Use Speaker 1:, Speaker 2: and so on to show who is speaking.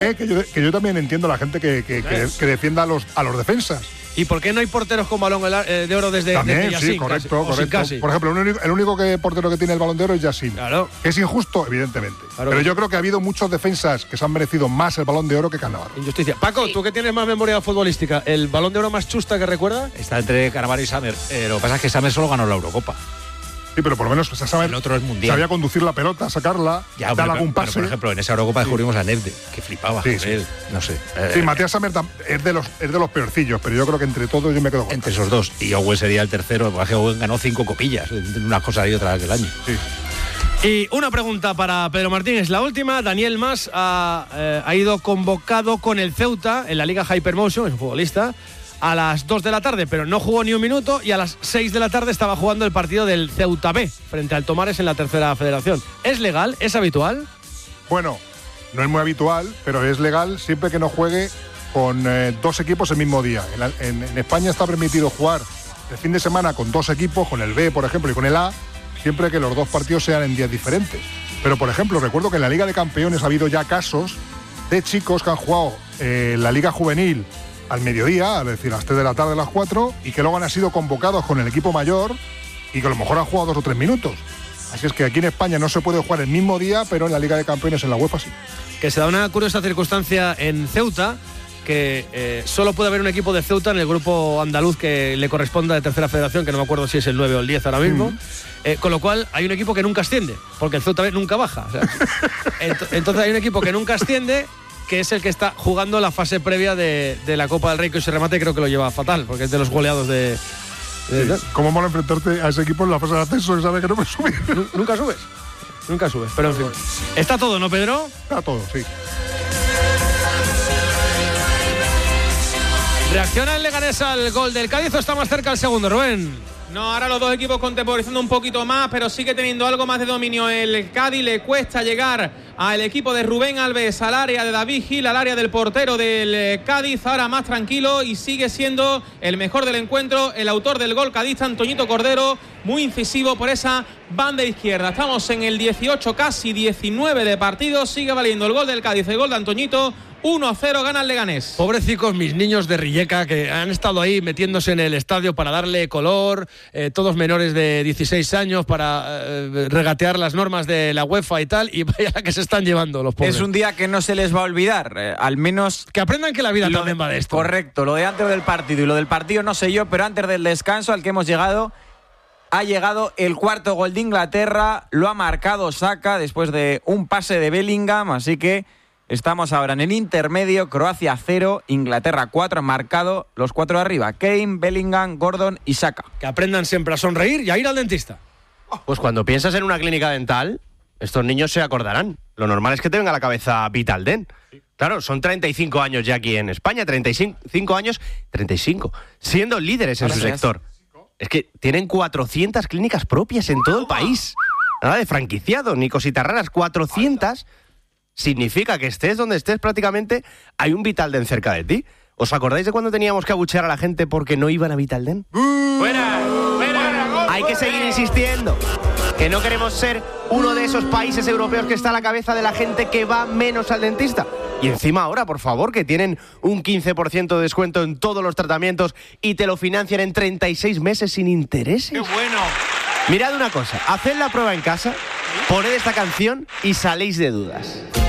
Speaker 1: Que yo también entiendo a la gente que defienda a los defensas.
Speaker 2: ¿Y por qué no hay porteros con balón de oro desde
Speaker 1: También,
Speaker 2: Yassin?
Speaker 1: sí, correcto.
Speaker 2: Casi.
Speaker 1: Por ejemplo, el único portero que tiene el balón de oro es Yassin.
Speaker 2: Claro.
Speaker 1: Que es injusto, evidentemente.
Speaker 2: Claro.
Speaker 1: Pero yo creo que ha habido muchos defensas que se han merecido más el balón de oro que Cannavaro.
Speaker 2: Injusticia. Paco, ¿tú que tienes más memoria futbolística? ¿El balón de oro más chusta que recuerda?
Speaker 3: Está entre Cannavaro y Sammer. Lo que pasa es que Sammer solo ganó la Eurocopa.
Speaker 1: Sí, pero por lo menos
Speaker 3: el otro es mundial.
Speaker 1: Sabía conducir la pelota, sacarla, dar algún pase.
Speaker 3: Por ejemplo, en esa Eurocopa descubrimos a Nevde, que flipaba.
Speaker 1: Sí.
Speaker 3: Él, no sé.
Speaker 1: Sí, Matías Sammer es de los peorcillos, pero yo creo que entre todos yo me quedo con
Speaker 3: entre esos dos. Y Owen sería el tercero, porque Owen ganó 5 copillas, unas cosas y otras del año.
Speaker 1: Sí.
Speaker 2: Y una pregunta para Pedro Martínez, la última. Daniel Mas ha ido convocado con el Ceuta en la Liga Hypermotion, es un futbolista, a las 2 de la tarde, pero no jugó ni un minuto, y a las 6 de la tarde estaba jugando el partido del Ceuta B frente al Tomares en la tercera federación. ¿Es legal? ¿Es habitual?
Speaker 1: Bueno, no es muy habitual, pero es legal siempre que no juegue con dos equipos el mismo día. En España está permitido jugar el fin de semana con dos equipos, con el B, por ejemplo, y con el A, siempre que los dos partidos sean en días diferentes. Pero, por ejemplo, recuerdo que en la Liga de Campeones ha habido ya casos de chicos que han jugado la Liga Juvenil al mediodía, es decir, a las 3 de la tarde, a las 4, y que luego han sido convocados con el equipo mayor y que a lo mejor han jugado 2 o 3 minutos. Así es que aquí en España no se puede jugar el mismo día, pero en la Liga de Campeones, en la UEFA, sí.
Speaker 2: Que se da una curiosa circunstancia en Ceuta, que solo puede haber un equipo de Ceuta en el grupo andaluz que le corresponda de tercera federación, que no me acuerdo si es el 9 o el 10 ahora mismo. Con lo cual hay un equipo que nunca asciende, porque el Ceuta B nunca baja. O sea, entonces hay un equipo que nunca asciende, que es el que está jugando la fase previa de la Copa del Rey, que ese remate creo que lo lleva fatal, porque es de los goleados de...
Speaker 1: ¿Cómo mola enfrentarte a ese equipo en la fase de ascenso que sabe que no puede subir?
Speaker 2: Nunca subes, pero en fin. Está todo, ¿no, Pedro?
Speaker 1: Está todo, sí.
Speaker 2: ¿Reacciona el Leganés al gol del Cádiz o está más cerca el segundo, Rubén?
Speaker 4: No, ahora los dos equipos contemporizando un poquito más, pero sigue teniendo algo más de dominio el Cádiz. Le cuesta llegar al equipo de Rubén Alves, al área de David Gil, al área del portero del Cádiz. Ahora más tranquilo y sigue siendo el mejor del encuentro, el autor del gol cadista, Antoñito Cordero, muy incisivo por esa banda izquierda. Estamos en el 18, casi 19 de partido. Sigue valiendo el gol del Cádiz, el gol de Antoñito. 1-0 gana el Leganés.
Speaker 2: Pobrecicos mis niños de Rijeka, que han estado ahí metiéndose en el estadio para darle color, todos menores de 16 años, para regatear las normas de la UEFA y tal, y vaya la que se están llevando los pobres.
Speaker 5: Es un día que no se les va a olvidar, al menos...
Speaker 2: Que aprendan que la vida también va de esto.
Speaker 5: Correcto, lo de antes del partido y lo del partido no sé yo, pero antes del descanso al que hemos llegado... Ha llegado el cuarto gol de Inglaterra, lo ha marcado Saka después de un pase de Bellingham, así que estamos ahora en el intermedio, Croacia 0, Inglaterra 4, han marcado los 4 de arriba, Kane, Bellingham, Gordon y Saka.
Speaker 2: Que aprendan siempre a sonreír y a ir al dentista.
Speaker 6: Pues cuando piensas en una clínica dental, estos niños se acordarán. Lo normal es que te venga a la cabeza Vitaldent. Claro, son 35 años ya aquí en España, 35 años, siendo líderes en su sector. Es que tienen 400 clínicas propias en todo el país. Nada de franquiciado, ni cositas raras. 400 significa que estés donde estés prácticamente, hay un Vitaldent cerca de ti. ¿Os acordáis de cuando teníamos que abuchear a la gente porque no iban a Vitaldent? ¡Fuera! Hay que seguir insistiendo. Que no queremos ser uno de esos países europeos que está a la cabeza de la gente que va menos al dentista. Y encima ahora, por favor, que tienen un 15% de descuento en todos los tratamientos y te lo financian en 36 meses sin intereses.
Speaker 4: ¡Qué bueno!
Speaker 6: Mirad una cosa, haced la prueba en casa, poned esta canción y saléis de dudas.